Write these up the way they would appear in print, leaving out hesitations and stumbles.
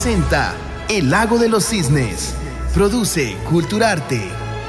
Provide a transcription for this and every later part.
Presenta El Lago de los Cisnes. Produce Culturarte.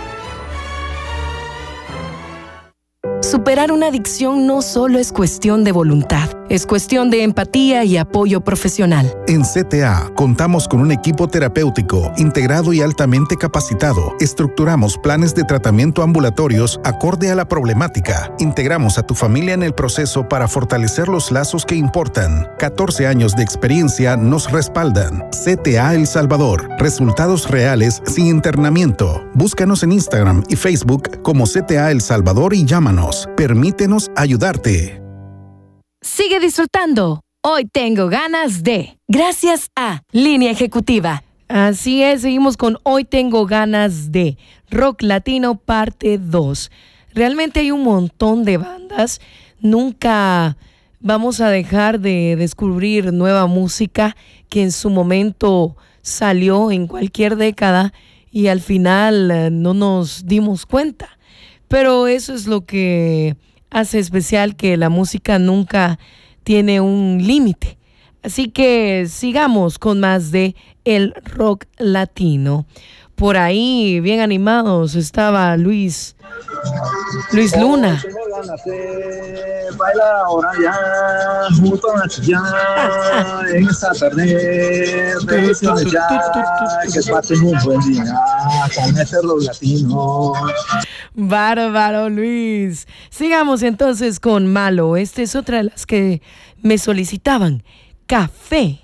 Superar una adicción no solo es cuestión de voluntad, es cuestión de empatía y apoyo profesional. En CTA contamos con un equipo terapéutico integrado y altamente capacitado. Estructuramos planes de tratamiento ambulatorios acorde a la problemática. Integramos a tu familia en el proceso para fortalecer los lazos que importan. 14 años de experiencia nos respaldan. CTA El Salvador. Resultados reales sin internamiento. Búscanos en Instagram y Facebook como CTA El Salvador y llámanos. Permítenos ayudarte. Sigue disfrutando. Hoy tengo ganas de. Gracias a Línea Ejecutiva. Así es, seguimos con Hoy tengo ganas de. Rock Latino parte 2. Realmente hay un montón de bandas. Nunca vamos a dejar de descubrir nueva música que en su momento salió en cualquier década y al final no nos dimos cuenta. Pero eso es lo que hace especial, que la música nunca tiene un límite. Así que sigamos con más de el rock latino. Por ahí, bien animados, estaba Luis Luna. Baila ahora ya, junto a ya, en esta tarde, bendiciones ya, que pasen un buen día, con ese rock latino. Bárbaro, Luis. Sigamos entonces con Malo. Esta es otra de las que me solicitaban. Café.